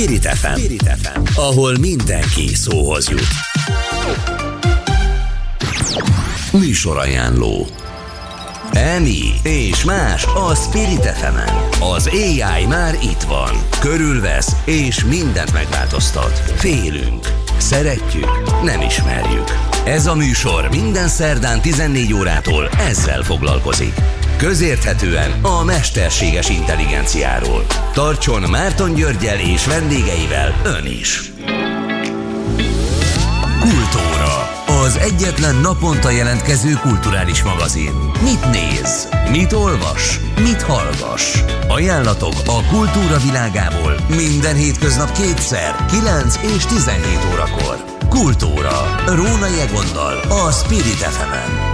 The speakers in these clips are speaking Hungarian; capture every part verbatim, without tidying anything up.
Spirit ef em, Spirit ef em, ahol mindenki szóhoz jut. Műsorajánló. Emi és más a Spirit ef emen. Az á i már itt van, körülvesz és mindent megváltoztat. Félünk, szeretjük, nem ismerjük. Ez a műsor minden szerdán tizennégy órától ezzel foglalkozik. Közérthetően a mesterséges intelligenciáról. Tartson Márton Györggyel és vendégeivel ön is. Kultúra. Az egyetlen naponta jelentkező kulturális magazin. Mit néz? Mit olvas? Mit hallgass? Ajánlatok a kultúra világából minden hétköznap kétszer, kilenc és tizenhét órakor. Kultúra. Rónai Egonnal a Spirit ef emen.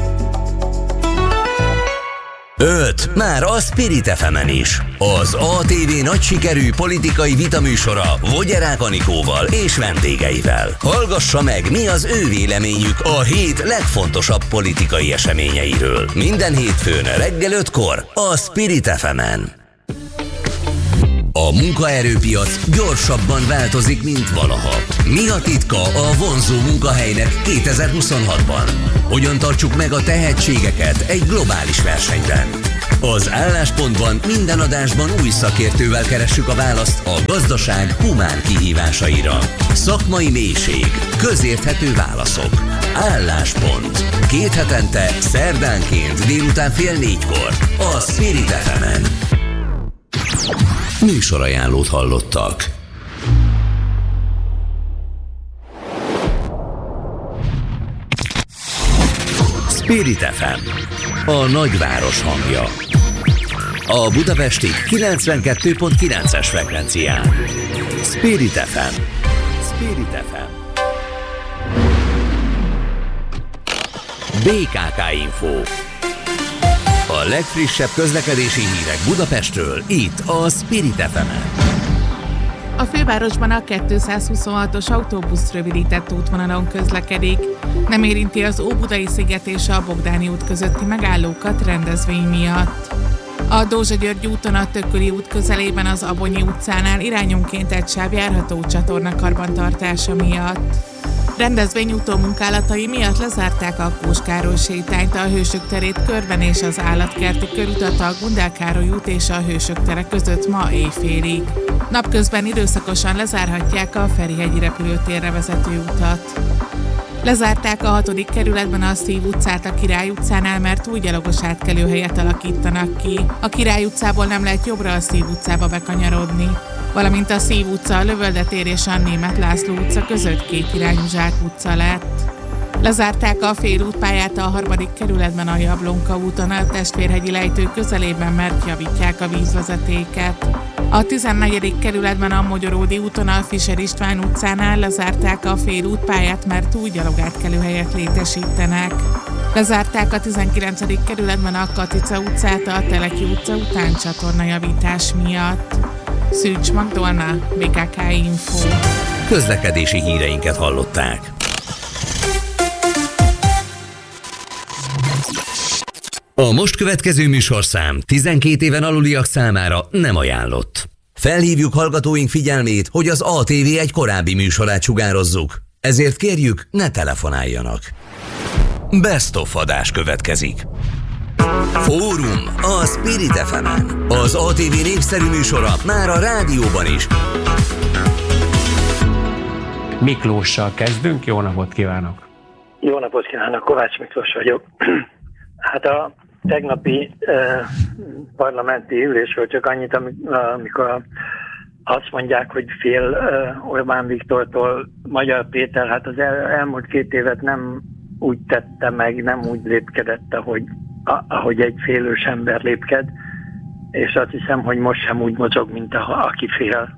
öt. Már a Spirit ef emen is. Az á té vé nagy sikerű politikai vitaműsora Vogyerák Anikóval és vendégeivel. Hallgassa meg, mi az ő véleményük a hét legfontosabb politikai eseményeiről. Minden hétfőn reggel ötkor a Spirit ef emen. A munkaerőpiac gyorsabban változik, mint valaha. Mi a titka a vonzó munkahelynek kétezer-huszonhatban? Hogyan tartsuk meg a tehetségeket egy globális versenyben? Az Álláspontban minden adásban új szakértővel keressük a választ a gazdaság humán kihívásaira. Szakmai mélység, közérthető válaszok. Álláspont. Két hetente, szerdánként délután fél négykor a Spirit ef emen. Műsorajánlót hallottak. Spirit ef em, a nagyváros hangja. A budapesti kilencvenkettő pont kilences frekvencián. Spirit ef em. Spirit ef em. bé ká ká Info. A legfrissebb közlekedési hírek Budapestről, itt a Spirit ef emen. A fővárosban a kétszázhuszonhatos autóbusz rövidített útvonalon közlekedik. Nem érinti az Óbudai sziget és a Bogdáni út közötti megállókat rendezvény miatt. A Dózsa György úton a Tököli út közelében az Abonyi utcánál irányonként egy sáv járható csatorna karbantartása miatt. Rendezvény utómunkálatai miatt lezárták a Kós Károly sétányt, a Hősök terét körben és az Állatkerti körutat a Gundel Károly út és a Hősök tere között ma éjfélig. Napközben időszakosan lezárhatják a Ferihegyi repülőtérre vezető utat. Lezárták a hatodik kerületben a Szív utcát a Király utcánál, mert új gyalogos átkelőhelyet alakítanak ki. A Király utcából nem lehet jobbra a Szív utcába bekanyarodni, valamint a Szív utca, a Lövölde tér és a Németh László utca között kétirányú Zsák utca lett. Lezárták a félútpályát a harmadik kerületben a Jablonka úton, a Testvérhegyi lejtő közelében, mert javítják a vízvezetéket. A tizennegyedik kerületben a Mogyoródi úton a Fischer István utcánál lezárták a félútpályát, mert új gyalogátkelőhelyet létesítenek. Lezárták a tizenkilencedik kerületben a Katica utcát a Teleki utca után csatornajavítás miatt. Szűcs Magdolna, bé ká ká Info. Közlekedési híreinket hallották. A most következő műsorszám tizenkét éven aluliak számára nem ajánlott. Felhívjuk hallgatóink figyelmét, hogy az á té vé egy korábbi műsorát sugározzuk, ezért kérjük, ne telefonáljanak. Best of adás következik. Fórum a Spirit ef emen. Az á té vé népszerű műsora már a rádióban is. Miklóssal kezdünk, jó napot kívánok! Jó napot kívánok, Kovács Miklós vagyok. Hát a tegnapi eh, parlamenti ülésről csak annyit, amikor azt mondják, hogy fél eh, Orbán Viktortól Magyar Péter, hát az el, elmúlt két évet nem úgy tette meg, nem úgy lépkedett, ahogy, ahogy egy félős ember lépked, és azt hiszem, hogy most sem úgy mozog, mint a, aki fél.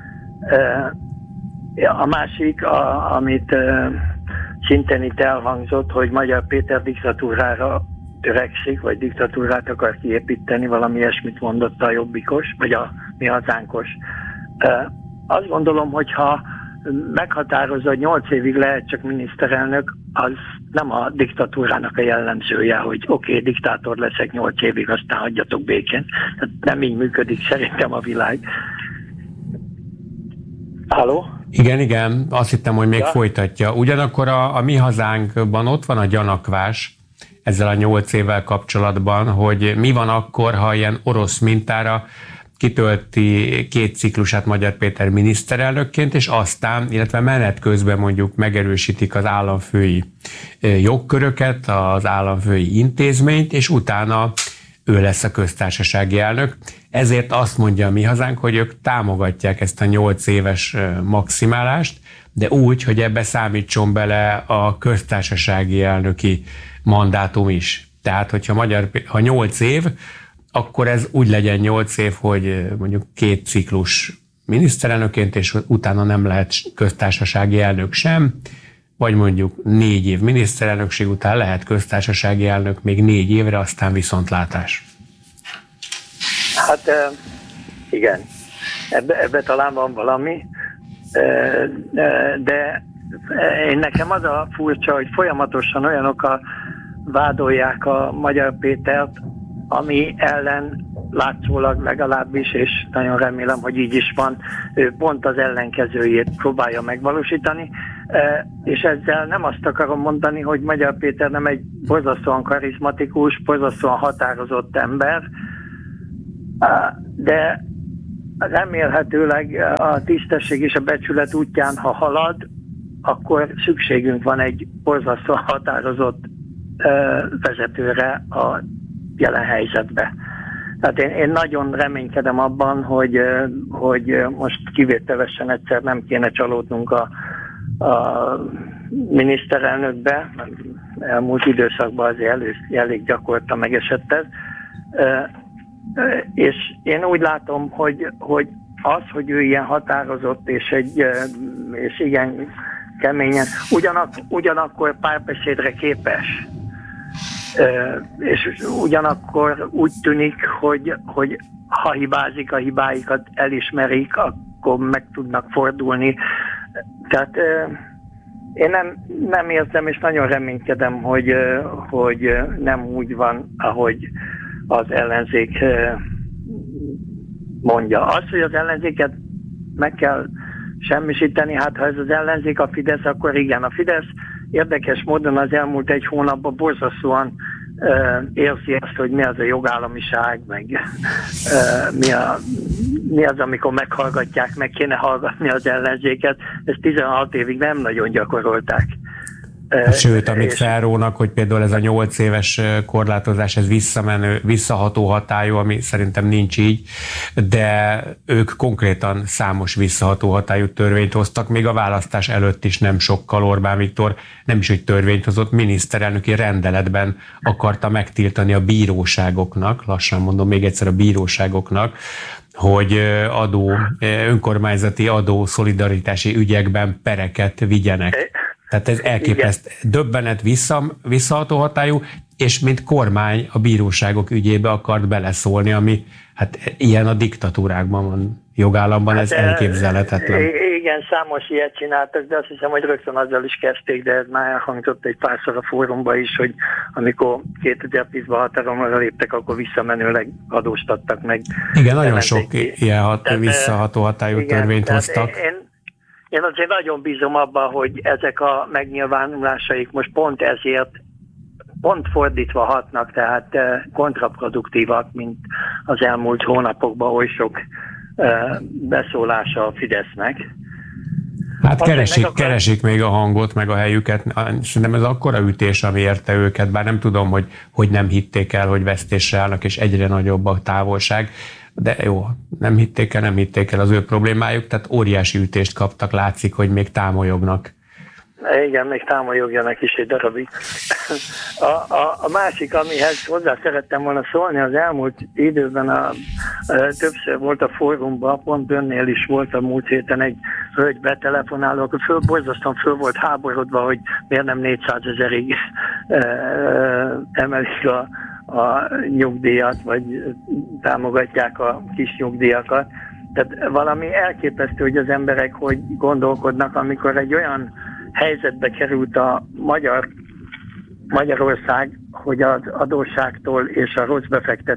A másik, a, amit szintén itt elhangzott, hogy Magyar Péter diktatúrára törekszik, vagy diktatúrát akar kiépíteni, valami ilyesmit mondott a Jobbikos, vagy a Mi Hazánkos. Azt gondolom, hogyha meghatározza, hogy nyolc évig lehet csak miniszterelnök, az nem a diktatúrának a jellemzője, hogy oké, okay, diktátor leszek nyolc évig, aztán hagyjatok békén. Tehát nem így működik szerintem a világ. Halló? Igen, igen, azt hittem, hogy még ja. folytatja. Ugyanakkor a, a mi hazánkban ott van a gyanakvás ezzel a nyolc évvel kapcsolatban, hogy mi van akkor, ha ilyen orosz mintára kitölti két ciklusát Magyar Péter miniszterelnökként, és aztán, illetve menet közben mondjuk megerősítik az államfői jogköröket, az államfői intézményt, és utána ő lesz a köztársasági elnök. Ezért azt mondja a mi hazánk, hogy ők támogatják ezt a nyolc éves maximálást, de úgy, hogy ebbe számítson bele a köztársasági elnöki mandátum is. Tehát, hogyha magyar, ha nyolc év, akkor ez úgy legyen nyolc év, hogy mondjuk két ciklus miniszterelnökként, és utána nem lehet köztársasági elnök sem, vagy mondjuk négy év miniszterelnökség után lehet köztársasági elnök még négy évre, aztán viszontlátás. Hát igen, ebbe, ebbe talán van valami, de én nekem az a furcsa, hogy folyamatosan olyanokkal vádolják a Magyar Pétert, ami ellen látszólag legalábbis, és nagyon remélem, hogy így is van, ő pont az ellenkezőjét próbálja megvalósítani, és ezzel nem azt akarom mondani, hogy Magyar Péter nem egy borzasztóan karizmatikus, borzasztóan határozott ember, de remélhetőleg a tisztesség és a becsület útján, ha halad, akkor szükségünk van egy borzasztóan határozott vezetőre a jelen helyzetbe. Tehát én, én nagyon reménykedem abban, hogy, hogy most kivételesen egyszer nem kéne csalódnunk a, a miniszterelnökbe. Elmúlt időszakban azért elég, elég gyakorta megesett ez. És én úgy látom, hogy, hogy az, hogy ő ilyen határozott és, egy, és igen keményen, ugyanak, ugyanakkor párbeszédre képes. És ugyanakkor úgy tűnik, hogy, hogy ha hibázik, a hibáikat elismerik, akkor meg tudnak fordulni. Tehát én nem, nem érzem, és nagyon reménykedem, hogy, hogy nem úgy van, ahogy az ellenzék mondja. Az, hogy az ellenzéket meg kell semmisíteni, hát ha ez az ellenzék a Fidesz, akkor igen. A Fidesz érdekes módon az elmúlt egy hónapban borzasztóan uh, érzi azt, hogy mi az a jogállamiság, meg uh, mi, a, mi az, amikor meghallgatják, meg kéne hallgatni az ellenzéket. Ezt tizenhat évig nem nagyon gyakorolták. Sőt, amit felrónak, hogy például ez a nyolc éves korlátozás, ez visszamenő, visszaható hatályú, ami szerintem nincs így, de ők konkrétan számos visszaható hatályú törvényt hoztak, még a választás előtt is nem sokkal. Orbán Viktor nem is, hogy törvényt hozott, miniszterelnöki rendeletben akarta megtiltani a bíróságoknak, lassan mondom még egyszer a bíróságoknak, hogy adó, önkormányzati adó szolidaritási ügyekben pereket vigyenek. Tehát ez elképesztő, döbbenet vissza, visszaható hatályú, és mint kormány a bíróságok ügyébe akart beleszólni, ami hát ilyen a diktatúrákban van, jogállamban, hát ez elképzelhetetlen. Igen, számos ilyet csináltak, de azt hiszem, hogy rögtön azzal is kezdték, de ez már elhangzott egy párszor a fórumban is, hogy amikor kétezer-tízben hatalomra léptek, akkor visszamenőleg adóztattak meg. Igen, nagyon sok ilyen hat, tehát, visszaható hatályú igen, törvényt hoztak. Én, Én azért nagyon bízom abban, hogy ezek a megnyilvánulásaik most pont ezért pont fordítva hatnak, tehát kontraproduktívak, mint az elmúlt hónapokban oly sok beszólása a Fidesznek. Hát keresik, akar... keresik még a hangot, meg a helyüket. Szerintem ez akkora ütés, ami érte őket, bár nem tudom, hogy, hogy nem hitték el, hogy vesztésre állnak, és egyre nagyobb a távolság. De jó, nem hitték el, nem hitték el az ő problémájuk, tehát óriási ütést kaptak, látszik, hogy még támolyognak. Igen, még támolyogjanak is egy darabig. A, a, a másik, amihez hozzá szerettem volna szólni, az elmúlt időben a, a, többször volt a fórumban, pont önnél is volt a múlt héten egy hölgy betelefonáló, akkor föl, borzasztóan föl volt háborodva, hogy miért nem négyszázezerig e, emelik a a nyugdíjat, vagy támogatják a kis nyugdíjakat. Tehát valami elképesztő, hogy az emberek hogy gondolkodnak, amikor egy olyan helyzetbe került a magyar, Magyarország, hogy az adósságtól és a rossz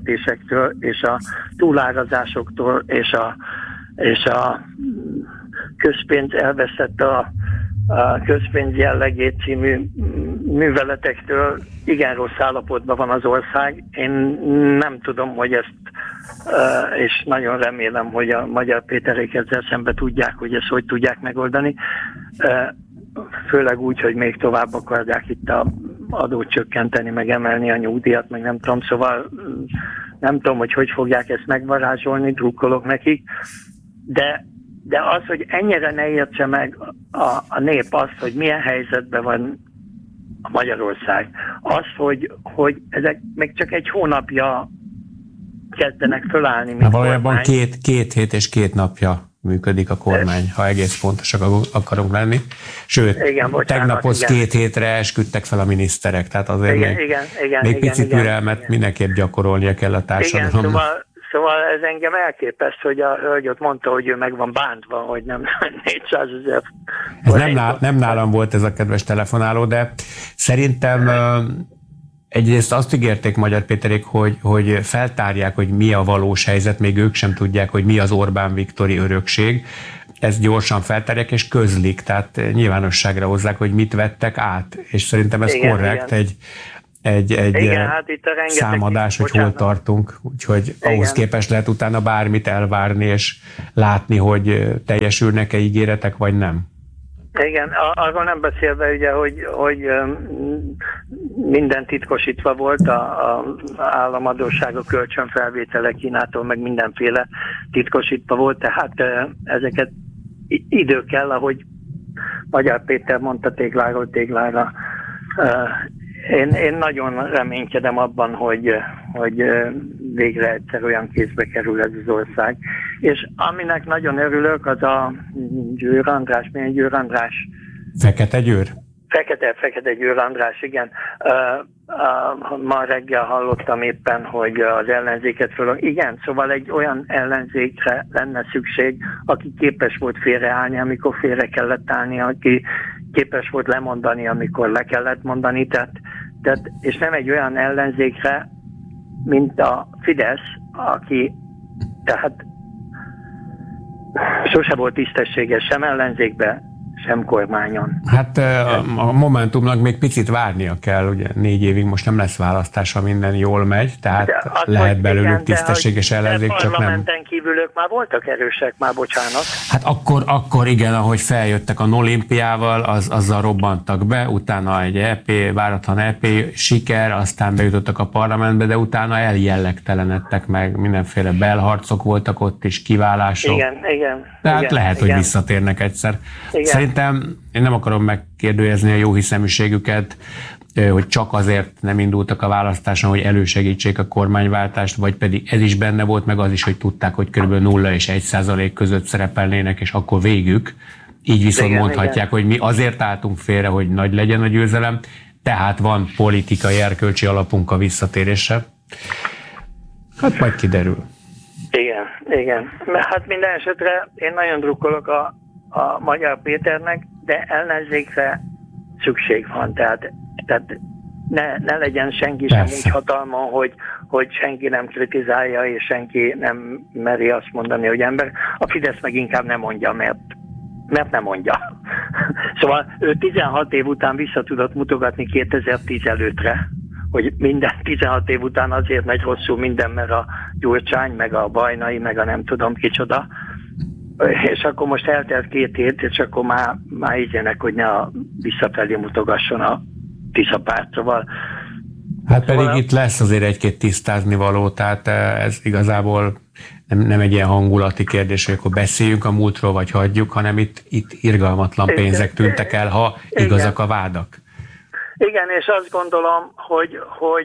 befektetésektől és a túlárazásoktól és a, és a közpénz elveszett a, a közpénz jellegét című műveletektől. Igen rossz állapotban van az ország. Én nem tudom, hogy ezt, és nagyon remélem, hogy a Magyar Péterék ezzel szemben tudják, hogy ezt hogy tudják megoldani. Főleg úgy, hogy még tovább akarják itt a adót csökkenteni, meg emelni a nyugdíjat, meg nem tudom, szóval nem tudom, hogy hogy fogják ezt megvarázsolni, drukkolok nekik, de, de az, hogy ennyire ne értse meg a, a nép azt, hogy milyen helyzetben van a Magyarország, az, hogy, hogy ezek még csak egy hónapja kezdenek fölállni, mint valójában két, két hét és két napja működik a kormány, ha egész pontosak akarunk lenni. Sőt, igen, bocsánat, tegnaphoz igen. két hétre esküdtek fel a miniszterek, tehát azért igen, még, igen, igen, még igen, picit igen, türelmet igen. mindenképp gyakorolnia kell a társadalomnak. Igen, szóval, szóval ez engem elképeszt, hogy a hölgy ott mondta, hogy ő meg van bántva, hogy nem négyszázezer. Ez nem, nál, nem nálam volt ez a kedves telefonáló, de szerintem egyrészt azt ígérték Magyar Péterék, hogy, hogy feltárják, hogy mi a valós helyzet, még ők sem tudják, hogy mi az Orbán Viktori örökség. Ezt gyorsan feltárják és közlik, tehát nyilvánosságra hozzák, hogy mit vettek át. És szerintem ez igen, korrekt, igen. egy, egy, egy igen, hát itt a számadás, hogy bocsánat. hol tartunk. Úgyhogy igen. ahhoz képest lehet utána bármit elvárni, és látni, hogy teljesülnek-e ígéretek, vagy nem. Igen, arról nem beszélve ugye, hogy, hogy minden titkosítva volt, a, a államadósságok kölcsönfelvétele Kínától, meg mindenféle titkosítva volt, tehát ezeket idő kell, ahogy Magyar Péter mondta tégláról téglára. Én, én nagyon reménykedem abban, hogy, hogy végre egyszer olyan kézbe kerül ez az ország. És aminek nagyon örülök, az a Győr András, milyen Győr András? Fekete Győr? Fekete, Fekete Győr András, igen. Ma reggel hallottam éppen, hogy az ellenzéket föl... Igen, szóval egy olyan ellenzékre lenne szükség, aki képes volt félreállni, amikor félre kellett állni, aki képes volt lemondani, amikor le kellett mondani, tehát, tehát, és nem egy olyan ellenzékre, mint a Fidesz, aki tehát sose volt tisztességes sem ellenzékbe, sem kormányon. Hát a Momentumnak még picit várnia kell, ugye négy évig most nem lesz választás, ha minden jól megy, tehát az, lehet belőlük igen, tisztességes ellenzék, csak nem. Parlamenten kívül ők már voltak erősek, már bocsánat. Hát akkor, akkor igen, ahogy feljöttek a Nolimpiával, az, azzal robbantak be, utána egy é pé, váratlan é pé siker, aztán bejutottak a parlamentbe, de utána eljellegtelenedtek meg, mindenféle belharcok voltak ott is, kiválások. Igen, igen. Tehát igen, lehet, igen. hogy visszatérnek egyszer. Igen. Szerintem én nem akarom megkérdőjezni a jó hiszeműségüket, hogy csak azért nem indultak a választáson, hogy elősegítsék a kormányváltást, vagy pedig ez is benne volt, meg az is, hogy tudták, hogy kb. nulla és egy százalék között szerepelnének, és akkor végük. Így viszont igen, mondhatják, igen. hogy mi azért álltunk félre, hogy nagy legyen a győzelem, tehát van politikai erkölcsi alapunk a visszatérésre. Hát majd kiderül. Igen, igen. Hát minden esetre én nagyon drukkolok a, a Magyar Péternek, de ellenzékre szükség van, tehát, tehát ne, ne legyen senki Persze. sem úgy hatalma, hogy, hogy senki nem kritizálja, és senki nem meri azt mondani, hogy ember. A Fidesz meg inkább nem mondja, mert, mert nem mondja. Szóval ő tizenhat év után vissza tudott mutogatni kétezer-tíz előttre, hogy minden tizenhat év után azért megy rosszul minden, mert a Gyurcsány, meg a Bajnai, meg a nem tudom kicsoda, és akkor most eltelt két hét, és akkor már, már ígyenek, hogy ne a visszafelé mutogasson a Tisza pártról. Hát pedig szóval itt lesz azért egy-két tisztázni való, tehát ez igazából nem, nem egy ilyen hangulati kérdés, hogy akkor beszéljünk a múltról, vagy hagyjuk, hanem itt, itt irgalmatlan pénzek tűntek el, ha igazak a vádak. Igen, és azt gondolom, hogy, hogy,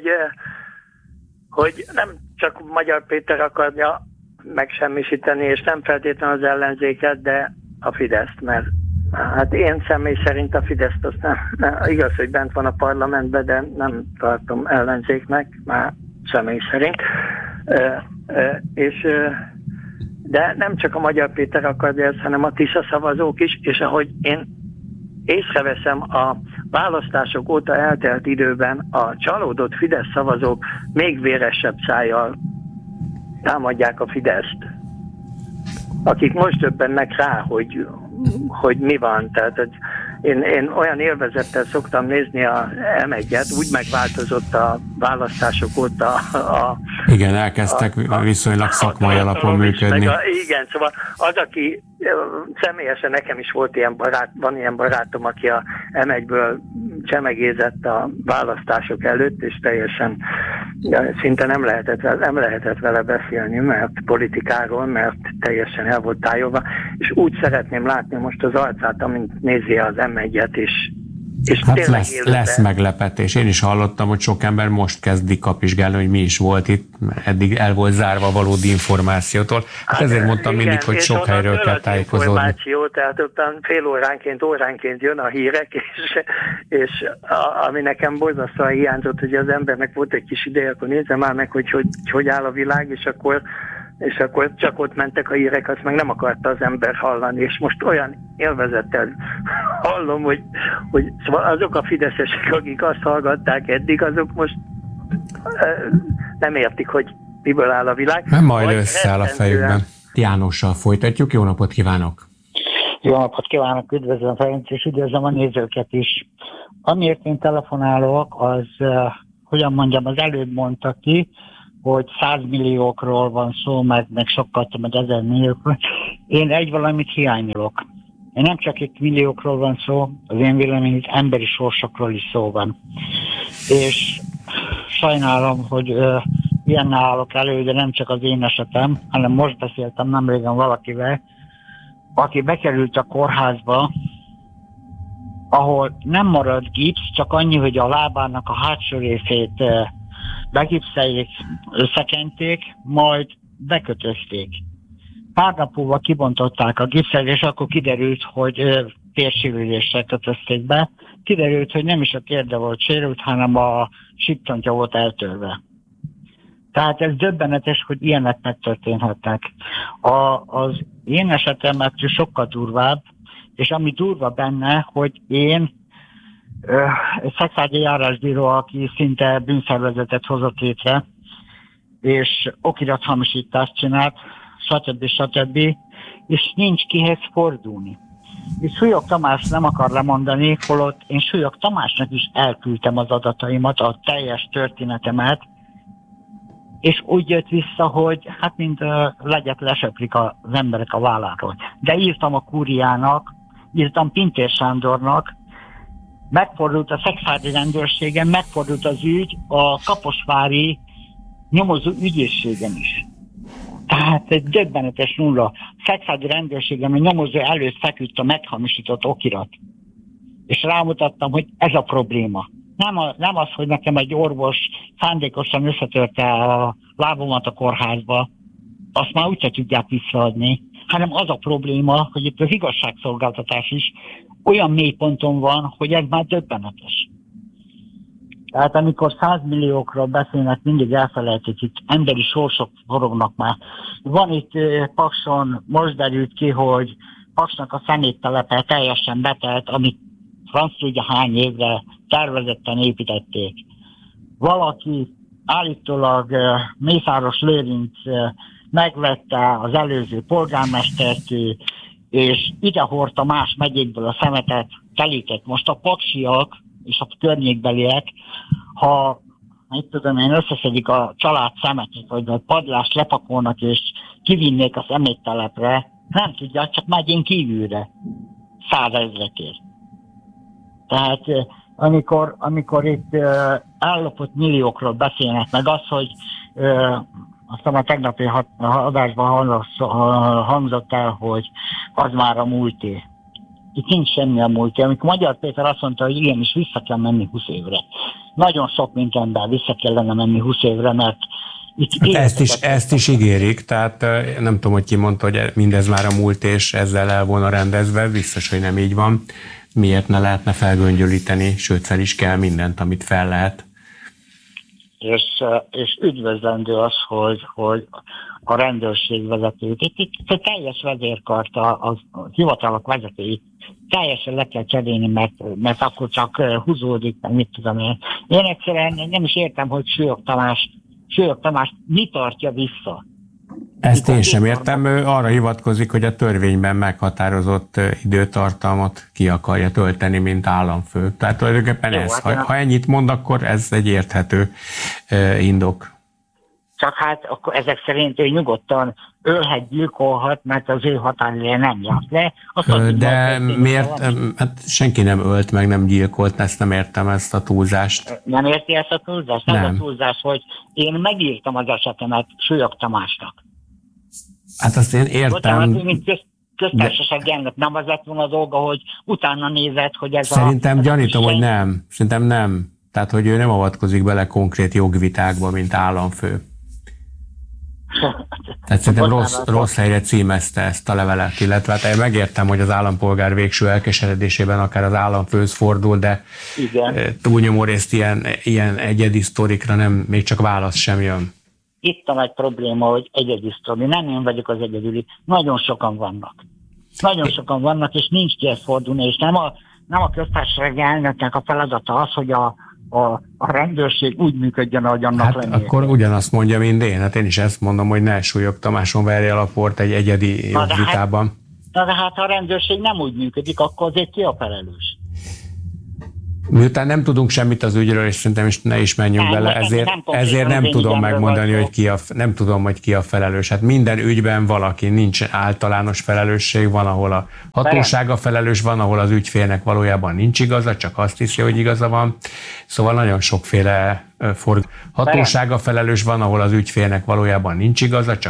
hogy nem csak Magyar Péter akarja megsemmisíteni, és nem feltétlenül az ellenzéket, de a Fideszt, mert hát én személy szerint a Fideszt azt nem, nem, igaz, hogy bent van a parlamentben, de nem tartom ellenzéknek, már személy szerint. E, e, és, e, de nem csak a Magyar Péter akarja ezt, hanem a Tisza szavazók is, és ahogy én észreveszem, a választások óta eltelt időben a csalódott Fidesz szavazók még véresebb szájjal támadják a Fideszt. Akik most döbbennek rá, hogy, hogy mi van. Tehát hogy én, én olyan élvezettel szoktam nézni a em egyet, úgy megváltozott a választások óta a... Igen, elkezdtek a, a, viszonylag szakmai alapon működni. A, igen, szóval az, aki személyesen nekem is volt ilyen barát, van ilyen barátom, aki a em egyből csemegézett a választások előtt, és teljesen szinte nem lehetett, nem lehetett vele beszélni, mert politikáról, mert teljesen el volt tájolva, és úgy szeretném látni most az arcát, amint nézi az em egyet, és És hát lesz, lesz meglepetés. Én is hallottam, hogy sok ember most kezdik kapizsgálni, hogy mi is volt itt, eddig el volt zárva valódi információtól. Hát ezért mondtam igen, mindig, hogy sok helyről kell tájékozódni. Információ, tehát ottan fél óránként, óránként jön a hírek, és, és a, ami nekem borzasztóan hiányzott, hogy az embernek volt egy kis ideje, akkor nézze már meg, hogy hogy, hogy áll a világ, és akkor és akkor csak ott mentek a hírek, azt meg nem akarta az ember hallani, és most olyan élvezettel hallom, hogy, hogy szóval azok a fideszesek, akik azt hallgatták eddig, azok most nem értik, hogy miből áll a világ. Nem majd összeáll a fejükben. Jánossal folytatjuk, jó napot kívánok! Jó napot kívánok, üdvözlöm Ferenc, és üdvözlöm a nézőket is. Amiért én telefonálok, az, hogyan mondjam, az előbb mondta ki, hogy százmilliókról van szó, meg, meg sokkal több, meg ezer milliókról. Én egy valamit hiányolok. Én nem csak itt milliókról van szó, az én véleményem, itt emberi sorsokról is szó van. És sajnálom, hogy uh, ilyen állok elő, de nem csak az én esetem, hanem most beszéltem nemrégen valakivel, aki bekerült a kórházba, ahol nem marad gipsz, csak annyi, hogy a lábának a hátsó részét uh, begipszeljék, összekenték, majd bekötözték. Pár nap múlva kibontották a gipszet, és akkor kiderült, hogy térsérüléssel kötözték be. Kiderült, hogy nem is a térde volt sérült, hanem a síkcsontja volt eltörve. Tehát ez döbbenetes, hogy ilyenek megtörténhetnek. A, az én esetemnek sokkal durvább, és ami durva benne, hogy én egy szexádi járásbíró, aki szinte bűnszervezetet hozott létre, és okirathamisítást csinált, stb. stb. És nincs kihez fordulni. És Súlyog Tamás nem akar lemondani, holott én Súlyog Tamásnak is elküldtem az adataimat, a teljes történetemet, és úgy jött vissza, hogy hát mint uh, legyet lesöprik az emberek a válláról. De írtam a Kúriának, írtam Pintér Sándornak, megfordult a szexádi rendőrségen, megfordult az ügy a kaposvári nyomozó ügyészségen is. Tehát egy döbbenetes nulla. Szexádi rendőrségen a nyomozó előtt feküdt a meghamisított okirat. És rámutattam, hogy ez a probléma. Nem, a, nem az, hogy nekem egy orvos szándékosan összetörte a lábomat a kórházba, azt már úgyse tudják visszaadni, hanem az a probléma, hogy itt az igazságszolgáltatás is olyan mélyponton van, hogy ez már döbbenetes. Tehát amikor százmilliókról beszélnek, mindig elfelejtik, itt emberi sorsok forognak már. Van itt Pakson, most derült ki, hogy Paksnak a szeméttelepe teljesen betelt, amit franc tudja hány évre tervezetten építették. Valaki állítólag Mészáros Lőrinc megvette az előző polgármestert, és ide hordta más megyékből a szemetet, telített. Most a paksiak és a környékbeliek, ha mit tudom én, összeszedik a család szemetet, vagy a padlást lepakolnak és kivinnék a szeméttelepre, nem tudják, csak megyén kívülre százezrekért. Tehát amikor, amikor itt uh, ellopott milliókról beszélnek, meg az, hogy uh, aztán a tegnapi adásban hangzott el, hogy az már a múlté. Itt nincs semmi a múlté. Amikor Magyar Péter azt mondta, hogy igenis vissza kell menni húsz évre. Nagyon sok mindenben vissza kellene menni húsz évre, mert hát ezt, is, ezt is ígérik, tehát nem tudom, hogy ki mondta, hogy mindez már a múlt, és ezzel el volna rendezve, biztos, hogy nem így van. Miért ne lehetne felgöngyölíteni, sőt fel is kell mindent, amit fel lehet. És, és üdvözlendő az, hogy, hogy a rendőrség vezetőt, itt, itt a teljes vezérkart, a, a hivatalok vezetőit teljesen le kell cserélni, mert, mert akkor csak húzódik, meg mit tudom én. Én egyszerűen nem is értem, hogy Súlyog Tamás, Súlyog Tamás mi tartja vissza. Ezt én sem értem, ő arra hivatkozik, hogy a törvényben meghatározott időtartalmat ki akarja tölteni, mint államfő. Tehát tulajdonképpen Jó, ez, hát ha, ha ennyit mond, akkor ez egy érthető indok. Csak hát akkor ezek szerint ő nyugodtan ölhet, gyilkolhat, mert az ő határideje nem járt le. Azt De miért? Hát senki nem ölt, meg nem gyilkolt, ezt nem értem, ezt a túlzást. Nem érti ezt a túlzást? Nem. Ez a túlzás, hogy én megírtam az esetemet Súlyog Tamásnak. Hát azt én értem. Bocsánat, mint köz, köztársasági elnök, nem az lett volna a dolga, hogy utána nézett, hogy ez Szerintem a... gyanítom, hogy nem. Szerintem nem. Tehát, hogy ő nem avatkozik bele konkrét jogvitákba, mint államfő. Tehát szerintem rossz, rossz helyre címezte ezt a levelet, illetve hát én megértem, hogy az állampolgár végső elkeseredésében akár az államfőhöz fordul, de igen. túlnyomó részt ilyen, ilyen egyedi sztorikra nem, még csak válasz sem jön. Itt a nagy probléma, hogy egyedi sztori. Nem én vagyok az egyedüli. Nagyon sokan vannak. Nagyon sokan vannak, és nincs kihez fordulni, és nem a, nem a köztársasági elnöknek a feladata az, hogy a A, a rendőrség úgy működjön, ahogy annak hát lennie. Akkor ugyanazt mondja, mint én. Hát én is ezt mondom, hogy ne Súlyog Tamáson verje a laport egy egyedi jogvitában. Na de hát ha a rendőrség nem úgy működik, akkor azért ki a felelős? Miután nem tudunk semmit az ügyről, és szerintem is ne is menjünk nem, bele, ezért nem, ezért nem tudom megmondani, hogy ki a, nem tudom, hogy ki a felelős. Hát minden ügyben valaki, nincs általános felelősség, van, ahol a hatóság a felelős, van, ahol az ügyfélnek valójában nincs igaza, csak azt hiszi, hogy igaza van. Szóval nagyon sokféle forg... hatóság a felelős, van, ahol az ügyfélnek valójában nincs igaza, csak